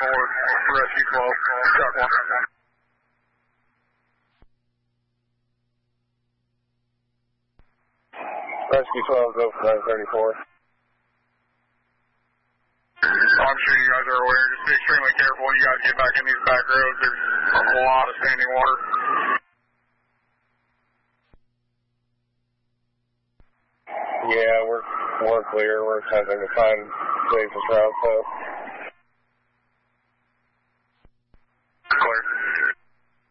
Rescue 12, truck 1. Rescue 12, go for 934. I'm sure you guys are aware. Just be extremely careful when you guys get back in these back roads. There's a lot of standing water. Yeah, we're clear. We're attempting to find safest routes up.